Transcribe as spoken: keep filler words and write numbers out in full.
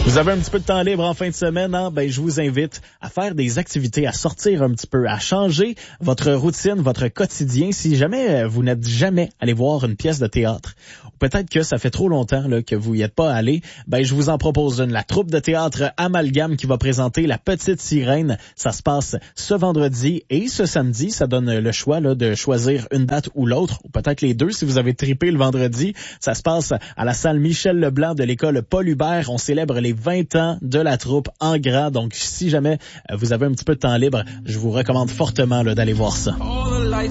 Vous avez un petit peu de temps libre en fin de semaine, hein? Ben, je vous invite à faire des activités, à sortir un petit peu, à changer votre routine, votre quotidien. Si jamais vous n'êtes jamais allé voir une pièce de théâtre, ou peut-être que ça fait trop longtemps là, que vous y êtes pas allé, ben, je vous en propose une. La troupe de théâtre Amalgame qui va présenter La Petite Sirène. Ça se passe ce vendredi et ce samedi. Ça donne le choix là, de choisir une date ou l'autre, ou peut-être les deux si vous avez trippé le vendredi. Ça se passe à la salle Michel Leblanc de l'école Paul Hubert. On célèbre les vingt ans de la troupe en grand. Donc, si jamais vous avez un petit peu de temps libre, je vous recommande fortement là, d'aller voir ça.